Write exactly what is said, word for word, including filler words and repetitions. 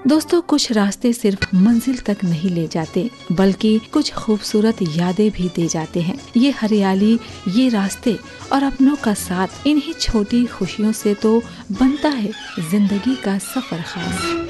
दोस्तों, कुछ रास्ते सिर्फ मंजिल तक नहीं ले जाते, बल्कि कुछ खूबसूरत यादें भी दे जाते हैं। ये हरियाली, ये रास्ते और अपनों का साथ, इन्हीं छोटी खुशियों से तो बनता है जिंदगी का सफर खास।